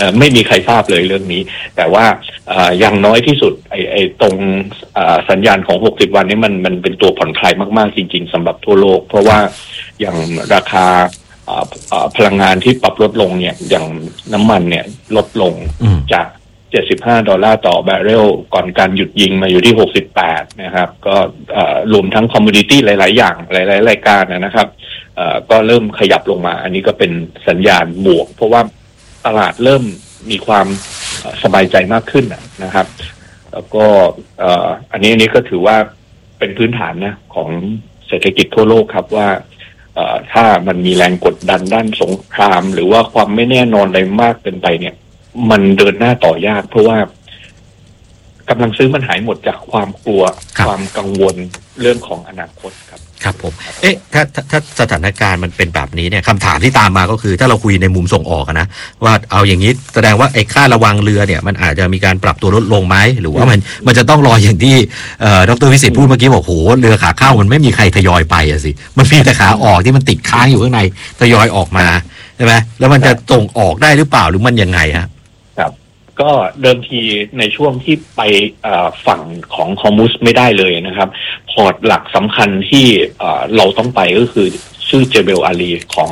ไม่มีใครทราบเลยเรื่องนี้แต่ว่าอย่างน้อยที่สุดไอ้ตรงสัญญาณของ60วันนี้มันเป็นตัวผ่อนคลายมากๆจริงๆสำหรับทั่วโลกเพราะว่าอย่างราคาพลังงานที่ปรับลดลงเนี่ยอย่างน้ำมันเนี่ยลดลงจาก$75ต่อแบเรลก่อนการหยุดยิงมาอยู่ที่68นะครับก็รวมทั้งคอมมูนิตี้หลายๆอย่างหลายๆรายการนะครับก็เริ่มขยับลงมาอันนี้ก็เป็นสัญญาณบวกเพราะว่าตลาดเริ่มมีความสบายใจมากขึ้นนะครับแล้วก็อันนี้ก็ถือว่าเป็นพื้นฐานนะของเศรษฐกิจทั่วโลกครับว่าถ้ามันมีแรงกดดันด้านสงครามหรือว่าความไม่แน่นอนอะไรมากเกินไปเนี่ยมันเดินหน้าต่อยากเพราะว่ากำลังซื้อมันหายหมดจากความกลัวความกังวลเรื่องของอนาคตครับครับผมถ้าสถานการณ์มันเป็นแบบนี้เนี่ยคำถามที่ตามมาก็คือถ้าเราคุยในมุมส่งออกนะว่าเอาอย่างนี้แสดงว่าไอ้ค่าระวังเรือเนี่ยมันอาจจะมีการปรับตัวลดลงไหมหรือว่ามันจะต้องรออย่างที่ดร.วิสิทธิ์พูดเมื่อกี้บอกโหเรือขาเข้ามันไม่มีใครทยอยไปสิมันมีแต่ขาออกที่มันติดค้างอยู่ข้างในทยอยออกมาใช่ไหมแล้วมันจะส่งออกได้หรือเปล่าหรือมันยังไงฮะครับก็เดิมทีในช่วงที่ไปฝั่งของฮอร์มุซไม่ได้เลยนะครับพอร์ตหลักสำคัญที่เราต้องไปก็คือชื่อเจเบลอาลีของ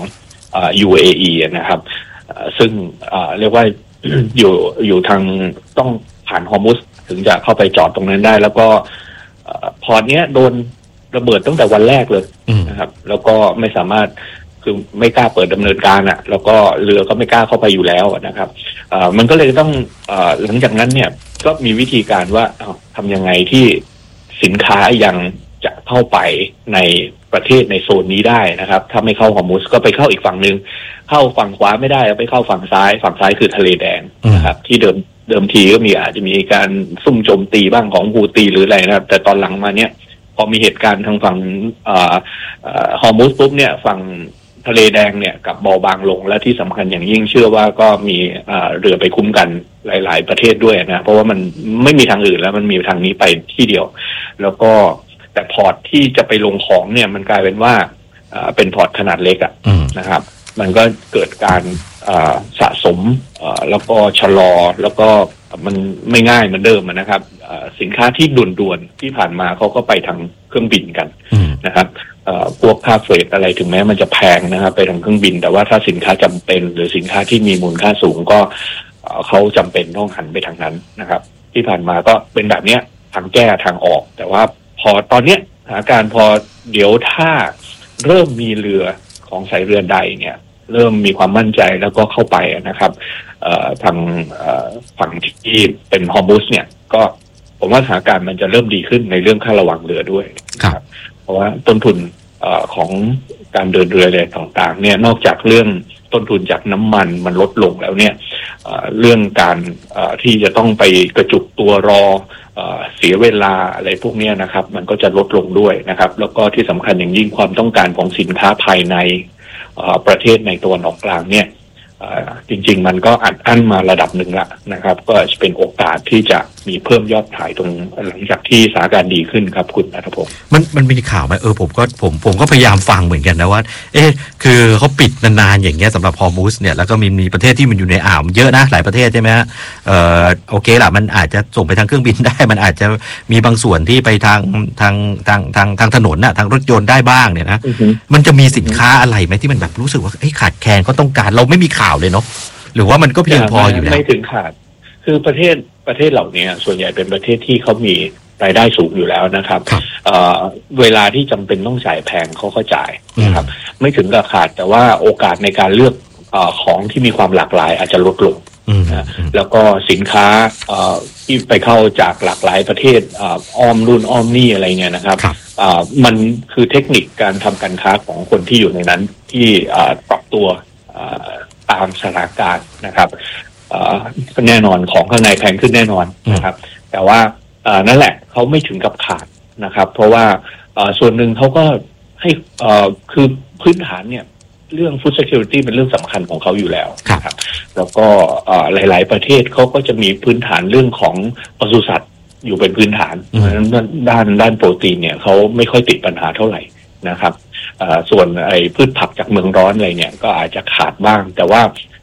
UAE นะครับซึ่งเรียกว่าอยู่ทางต้องผ่านฮอร์มุซถึงจะเข้าไปจอดตรงนั้นได้แล้วก็พอร์ตเนี้ยโดนระเบิดตั้งแต่วันแรกเลยนะครับแล้วก็ไม่สามารถคือไม่กล้าเปิดดำเนินการแล้วก็เรือก็ไม่กล้าเข้าไปอยู่แล้วนะครับมันก็เลยต้องหลังจากนั้นเนี่ยก็มีวิธีการว่าทำยังไงที่สินค้ายังจะเข้าไปในประเทศในโซนนี้ได้นะครับถ้าไม่เข้าฮอร์มุซก็ไปเข้าอีกฝั่งนึงเข้าฝั่งขวาไม่ได้ไปเข้าฝั่งซ้ายคือทะเลแดงนะครับที่เดิมทีก็อาจจะมีการซุ่มโจมตีบ้างของฮูตีหรืออะไรนะครับแต่ตอนหลังมาเนี่ยพอมีเหตุการณ์ทางฝั่งฮอร์มุซปุ๊บเนี่ยฝั่งทะเลแดงเนี่ยกับเบาบางลงและที่สำคัญอย่างยิ่งเชื่อว่าก็มีเรือไปคุ้มกันหลายๆประเทศด้วยนะเพราะว่ามันไม่มีทางอื่นแล้วมันมีทางนี้ไปที่เดียวแล้วก็แต่พอร์ตที่จะไปลงของเนี่ยมันกลายเป็นว่าเป็นพอร์ตขนาดเล็กนะครับมันก็เกิดการสะสมแล้วก็ชะลอแล้วก็มันไม่ง่ายเหมือนเดิมนะครับสินค้าที่ด่วนๆที่ผ่านมาเขาก็ไปทางเครื่องบินกันนะครับพวกค่าเฟรตอะไรถึงแม้มันจะแพงนะครับไปทางเครื่องบินแต่ว่าถ้าสินค้าจำเป็นหรือสินค้าที่มีมูลค่าสูงก็เขาจำเป็นต้องหันไปทางนั้นนะครับที่ผ่านมาก็เป็นแบบนี้ทางแก้ทางออกแต่ว่าพอตอนเนี้ยสถานการณ์พอเดี๋ยวถ้าเริ่มมีเรือของสายเรือใดเนี่ยเริ่มมีความมั่นใจแล้วก็เข้าไปนะครับทางฝั่งที่เป็นฮอร์มุซเนี่ยก็ผมว่าสถานการณ์มันจะเริ่มดีขึ้นในเรื่องค่าระวังเรือด้วยครับเพราะว่าต้นทุนของการเดินเรืออะไรต่างๆเนี่ยนอกจากเรื่องต้นทุนจากน้ำมันลดลงแล้วเนี่ยเรื่องการที่จะต้องไปกระจุกตัวรอเสียเวลาอะไรพวกนี้นะครับมันก็จะลดลงด้วยนะครับแล้วก็ที่สำคัญอย่างยิ่งความต้องการของสินค้าภายในประเทศในตะวันออกกลางเนี่ยจริงๆมันก็อัดอั้นมาระดับหนึ่งละนะครับก็จะเป็นโอกาสที่จะมีเพิ่มยอดขายตรงหลังจากที่สถานการณ์ดีขึ้นครับคุณณัฐพงศ์มันมีข่าวไหมผมก็พยายามฟังเหมือนกันนะว่าคือเขาปิดนานๆอย่างเงี้ยสำหรับฮอร์มุซเนี่ยแล้วก็มีประเทศที่มันอยู่ในอ่าวเยอะนะหลายประเทศใช่ไหมฮะโอเคล่ะมันอาจจะส่งไปทางเครื่องบินได้มันอาจจะมีบางส่วนที่ไปทางถนนน่ะทางรถยนต์ได้บ้างเนี่ยนะมันจะมีสินค้าอะไรไหมที่มันแบบรู้สึกว่าขาดแคลนก็ต้องการเราไม่มีข่าวเลยเนาะหรือว่ามันก็เพียงพออยู่แล้วไม่ถึงขาดคือประเทศเหล่านี้ส่วนใหญ่เป็นประเทศที่เขามีรายได้สูงอยู่แล้วนะครับเวลาที่จำเป็นต้องจ่ายแพงเขาก็จ่ายนะครับไม่ถึงกับขาดแต่ว่าโอกาสในการเลือกของที่มีความหลากหลายอาจจะลดลงนะแล้วก็สินค้าที่ไปเข้าจากหลากหลายประเทศอ้อมรุ่นอ้อมนี่อะไรเงี้ยนะครับมันคือเทคนิคการทำการค้าของคนที่อยู่ในนั้นที่ปรับตัวตามสถานการณ์นะครับแน่นอนของข้างในแพงขึ้นแน่นอนนะครับแต่ว่านั่นแหละเขาไม่ถึงกับขาดนะครับเพราะว่าส่วนหนึ่งเขาก็ให้คือพื้นฐานเนี่ยเรื่อง food security เป็นเรื่องสำคัญของเขาอยู่แล้วครับแล้วก็หลายๆประเทศเขาก็จะมีพื้นฐานเรื่องของปศุสัตว์อยู่เป็นพื้นฐานด้านโปรตีนเนี่ยเขาไม่ค่อยติดปัญหาเท่าไหร่นะครับส่วนไอ้พืชผักจากเมืองร้อนอะไรเนี่ยก็อาจจะขาดบ้างแต่ว่า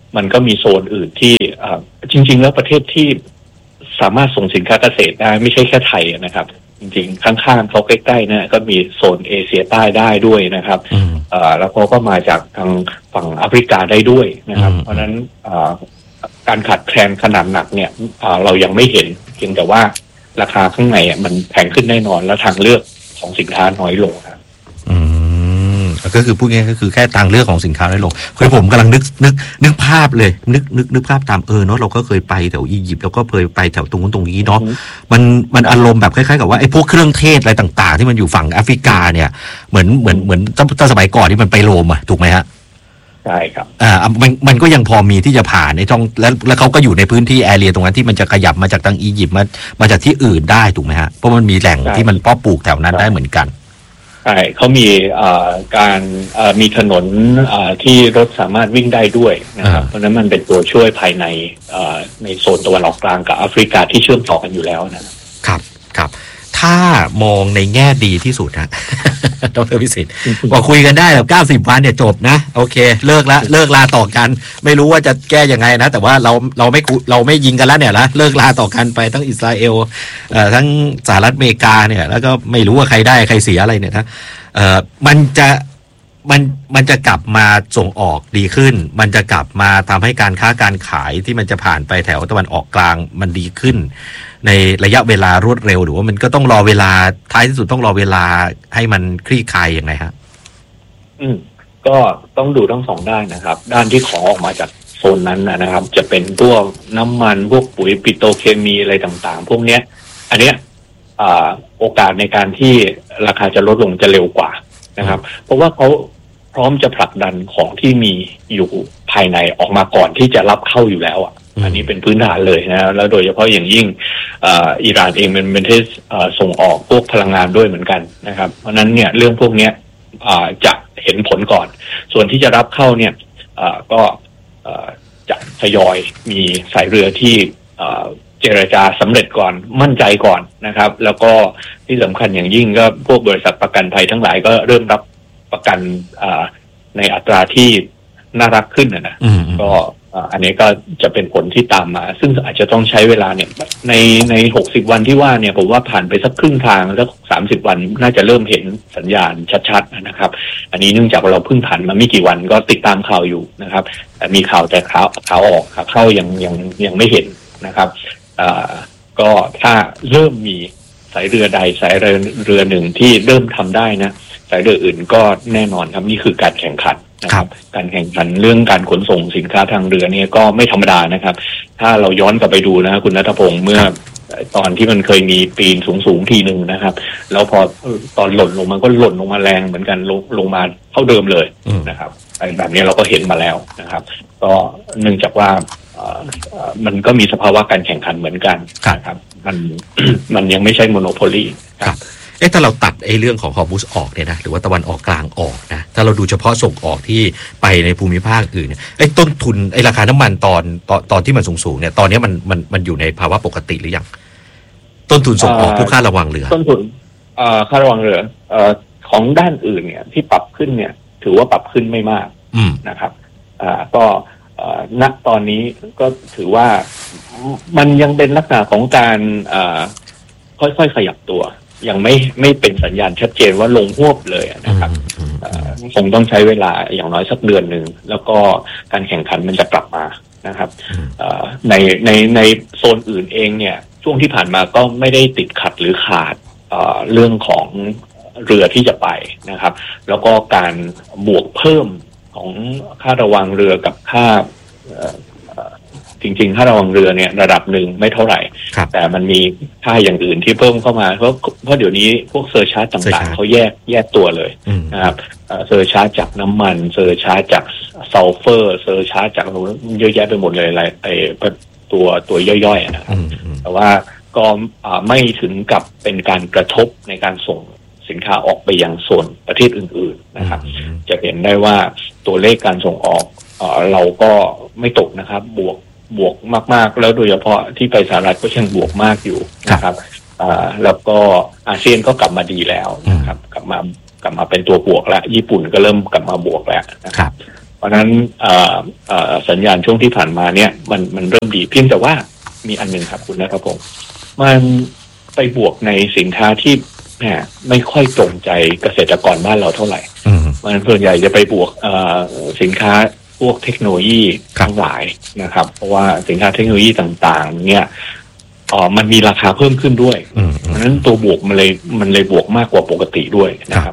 มันก็มีโซนอื่นที่จริงๆแล้วประเทศที่สามารถส่งสินค้าเกษตรได้ไม่ใช่แค่ไทยนะครับจริงๆข้างๆเขาใกล้ๆนะก็มีโซนเอเชียใต้ได้ด้วยนะครับแล้วเขาก็มาจากทางฝั่งแอฟริกาได้ด้วยนะครับเพราะฉะนั้นการขาดแคลนขนาดหนักเนี่ยเรายังไม่เห็นเพียงแต่ว่าราคาข้างในมันแพงขึ้นแน่นอนและทางเลือกของสินค้าน้อยลงครับก็คือพูดง่ายๆก็คือแค่ทางเลือกของสินค้าน้อยลงคือผมกำลังนึกภาพเลยนึกภาพตามเนาะเราก็เคยไปแถวอียิปต์แล้วก็เคยไปแถวตรงนี้เนาะมันอารมณ์แบบคล้ายๆกับว่าไอ้พวกเครื่องเทศอะไรต่างๆที่มันอยู่ฝั่งแอฟริกาเนี่ยเหมือนตั้งสมัยก่อนที่มันไปโรมอ่ะถูกไหมฮะใช่ครับมันก็ยังพอมีที่จะผ่านในช่องแล้วเขาก็อยู่ในพื้นที่แอเรียตรงนั้นที่มันจะขยับมาจากทางอียิปต์มาจากที่อื่นได้ถูกไหมฮะเพราะมันมีแหล่งที่มันเพาะปลูกแถวนั้นได้เหมือนกันใช่เขามีการมีถนนที่รถสามารถวิ่งได้ด้วยนะครับเพราะนั้นมันเป็นตัวช่วยภายในโซนตะวันออกกลางกับแอฟริกาที่เชื่อมต่อกันอยู่แล้วนะครับถ้ามองในแง่ดีที่สุดนะดร.วิสิทธิ์บอกคุยกันได้แบบ90 วันเนี่ยจบนะโอเคเลิกลาต่อกันไม่รู้ว่าจะแก้ยังไงนะแต่ว่าเราไม่ยิงกันแล้วเนี่ยละเลิกลาต่อกันไปทั้งอิสราเอลทั้งสหรัฐอเมริกาเนี่ยแล้วก็ไม่รู้ว่าใครได้ใครเสียอะไรเนี่ยนะมันจะกลับมาส่งออกดีขึ้นมันจะกลับมาทำให้การค้าการขายที่มันจะผ่านไปแถวตะวันออกกลางมันดีขึ้นในระยะเวลารวดเร็วหรือว่ามันก็ต้องรอเวลาท้ายที่สุดต้องรอเวลาให้มันคลี่คลายอย่างไรฮะก็ต้องดูทั้งสองด้านนะครับด้านที่ของออกมาจากโซนนั้นนะครับจะเป็นพวกน้ำมันพวกปุ๋ยปิโตรเคมีอะไรต่างๆพวกเนี้ยอันเนี้ยโอกาสในการที่ราคาจะลดลงจะเร็วกว่านะครับเพราะว่าเขาพร้อมจะผลักดันของที่มีอยู่ภายในออกมาก่อนที่จะรับเข้าอยู่แล้วอันนี้เป็นพื้นฐานเลยนะแล้วโดยเฉพาะอย่างยิ่งอิหร่านเองเป็นประเทศส่งออกพวกพลังงานด้วยเหมือนกันนะครับเพราะนั้นเนี่ยเรื่องพวกนี้จะเห็นผลก่อนส่วนที่จะรับเข้าเนี่ยก็จะทยอยมีสายเรือที่เจรจาสำเร็จก่อนมั่นใจก่อนนะครับแล้วก็ที่สำคัญอย่างยิ่งก็พวกบริษัทประกันภัยทั้งหลายก็เริ่มรับประกันในอัตราที่น่ารักขึ้นนะก็อันนี้ก็จะเป็นผลที่ตามมาซึ่งอาจจะต้องใช้เวลาเนี่ยใน60 วันที่ว่าเนี่ยผมว่าผ่านไปสักครึ่งทางแล้ว30 วันน่าจะเริ่มเห็นสัญญาณชัดๆนะครับอันนี้เนื่องจากเราเพิ่งผ่านมาไม่กี่วันก็ติดตามข่าวอยู่นะครับแต่มีข่าวแต่ข่าวออกข่าวเข้ายังไม่เห็นนะครับก็ถ้าเริ่มมีสายเรือใดสายเรือหนึ่งที่เริ่มทำได้นะสายเรืออื่นก็แน่นอนครับนี่คือการแข่งขันนะครับการแข่งขันเรื่องการขนส่งสินค้าทางเรือเนี่ยก็ไม่ธรรมดานะครับถ้าเราย้อนกลับไปดูนะคุณณัฐพงศ์เมื่อตอนที่มันเคยมีปีนสูงทีหนึ่งนะครับแล้วพอตอนหล่นลงมันก็หล่นลงมาแรงเหมือนกันลงมาเท่าเดิมเลยนะครับแบบนี้เราก็เห็นมาแล้วนะครับก็เนื่องจากว่ามันก็มีสภาวะการแข่งขันเหมือนกันนะครับมันยังไม่ใช่โมโนโพลีครับถ้าเราตัดเรื่องของฮอร์มุสออกเนี่ยนะหรือว่าตะวันออกกลางออกนะถ้าเราดูเฉพาะส่งออกที่ไปในภูมิภาคอื่นเนี่ยต้นทุนราคาน้ำมันตอนที่มันสูงเนี่ยตอนนี้มันอยู่ในภาวะปกติหรือยังต้นทุนส่งออกพวกค่าระวังเรือต้นทุนค่าระวังเรือของด้านอื่นเนี่ยที่ปรับขึ้นเนี่ยถือว่าปรับขึ้นไม่มากนะครับก็ณตอนนี้ก็ถือว่ามันยังเป็นลักษณะของการค่อยๆขยับตัวยังไม่เป็นสัญญาณชัดเจนว่าลงหวบเลยนะครับคงต้องใช้เวลาอย่างน้อยสักเดือนหนึ่งแล้วก็การแข่งขันมันจะกลับมานะครับในโซนอื่นเองเนี่ยช่วงที่ผ่านมาก็ไม่ได้ติดขัดหรือขาดเรื่องของเรือที่จะไปนะครับแล้วก็การบวกเพิ่มของค่าระวังเรือกับค่าจริงๆค่าระวังเรือเนี่ยระดับหนึ่งไม่เท่าไหร่แต่มันมีค่าอย่างอื่นที่เพิ่มเข้ามาเพราะเดี๋ยวนี้พวกเซอร์ชาร์จต่างๆเขาแยกตัวเลยนะครับเซอร์ชาร์จจากน้ำมันเซอร์ชาร์จจากซัลเฟอร์เซอร์ชาร์จจากเยอะแยะไปหมดเลยอะไรตัวย่อยๆนะครับแต่ว่าก็ไม่ถึงกับเป็นการกระทบในการส่งสินค้าออกไปยังโซนประเทศอื่นๆนะครับจะเห็นได้ว่าตัวเลขการส่งออกเราก็ไม่ตกนะครับบวกมากๆแล้วโดยเฉพาะที่ไปสหรัฐก็ยังบวกมากอยู่นะครับแล้วก็อาเซียนก็กลับมาดีแล้วนะครับกลับมาเป็นตัวบวกแล้วญี่ปุ่นก็เริ่มกลับมาบวกแล้วนะครับเพราะฉะนั้นสัญญาณช่วงที่ผ่านมาเนี่ยมันเริ่มดีเพียงแต่ว่ามีอันหนึ่งครับคุณณัฐพงศ์มันไปบวกในสินค้าที่ไม่ค่อยตรงใจเกษตรกรบ้านเราเท่าไหร่มันส่วนใหญ่จะไปบวกสินค้าพวกเทคโนโลยีทั้งหลายนะครับเพราะว่าสินค้าเทคโนโลยีต่างๆเนี่ยมันมีราคาเพิ่มขึ้นด้วยเพราะฉะนั้นตัวบวกมันเลยบวกมากกว่าปกติด้วยนะครับ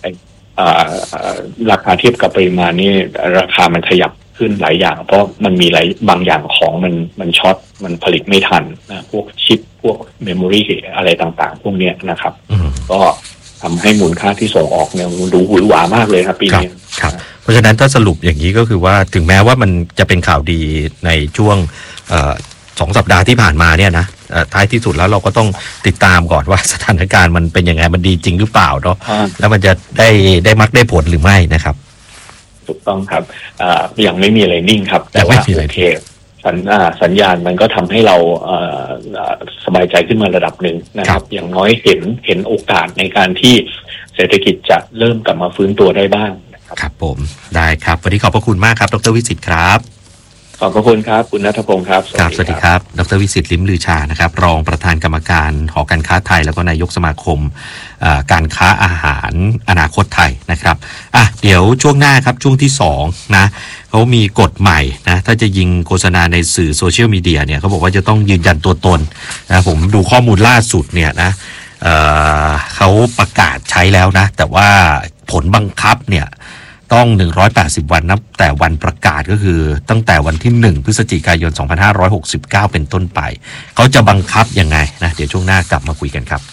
ราคาเทียบกับปริมาณนี่ราคามันขยับขึ้นหลายอย่างเพราะมันมีบางอย่างของมันช็อตมันผลิตไม่ทันนะพวกชิปพวกเมมโมรี่อะไรต่างๆพวกนี้นะครับก็ทำให้มูลค่าที่ส่งออกเนี่ยมันดูหวือหวามากเลยครับปีนี้ครับเพราะฉะนั้นถ้าสรุปอย่างนี้ก็คือว่าถึงแม้ว่ามันจะเป็นข่าวดีในช่วง2 สัปดาห์ที่ผ่านมาเนี่ยนะท้ายที่สุดแล้วเราก็ต้องติดตามก่อนว่าสถานการณ์มันเป็นยังไงมันดีจริงหรือเปล่าเนาะแล้วมันจะได้มักได้ผลหรือไม่นะครับถูกต้องครับยังไม่มีอะไรนิ่งครับแต่ว่าโอเคสัญญาณมันก็ทำให้เราสบายใจขึ้นมาระดับหนึ่งนะครับอย่างน้อยเห็นโอกาสในการที่เศรษฐกิจจะเริ่มกลับมาฟื้นตัวได้บ้างครับผมได้ครับวันนี้ขอบพระคุณมากครับดร.วิสิทธิ์ครับขอบพระคุณครับคุณณัฐพงศ์ครับสวัสดีครับดร.วิสิทธิ์ลิ้มลือชานะครับรองประธานกรรมการหอการค้าไทยแล้วก็นายกสมาคมการค้าอาหารอนาคตไทยนะครับเดี๋ยวช่วงหน้าครับช่วงที่2นะเขามีกฎใหม่นะถ้าจะยิงโฆษณาในสื่อโซเชียลมีเดียเนี่ยเขาบอกว่าจะต้องยืนยันตัวตนนะผมดูข้อมูลล่าสุดเนี่ยนะเขาประกาศใช้แล้วนะแต่ว่าผลบังคับเนี่ยต้อง180วันนับแต่วันประกาศก็คือตั้งแต่วันที่1พฤศจิกายน2569เป็นต้นไปเขาจะบังคับยังไงนะเดี๋ยวช่วงหน้ากลับมาคุยกันครับ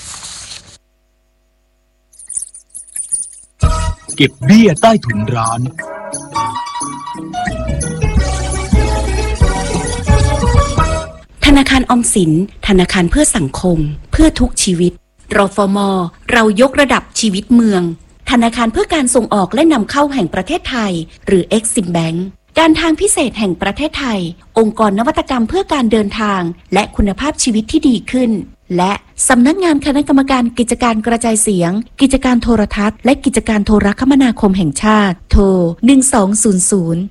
เก็บเบี้ยใต้ถุนร้านธนาคารออมสินธนาคารเพื่อสังคมเพื่อทุกชีวิตรฟม.เรายกระดับชีวิตเมืองธนาคารเพื่อการส่งออกและนำเข้าแห่งประเทศไทยหรือ Exim Bank การทางพิเศษแห่งประเทศไทยองค์กรนวัตกรรมเพื่อการเดินทางและคุณภาพชีวิตที่ดีขึ้นและสำนักงานคณะกรรมการกิจการกระจายเสียงกิจการโทรทัศน์และกิจการโทรคมนาคมแห่งชาติโทร1200